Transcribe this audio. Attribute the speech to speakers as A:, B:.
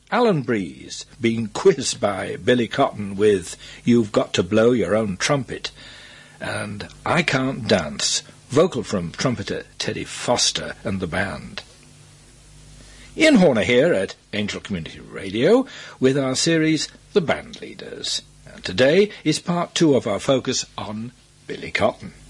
A: Alan Breeze being quizzed by Billy Cotton with You've Got to Blow Your Own Trumpet, and I Can't Dance, vocal from trumpeter Teddy Foster and the band. Ian Horner here at Angel Community Radio with our series The Band Leaders. And today is part 2 of our focus on Billy Cotton.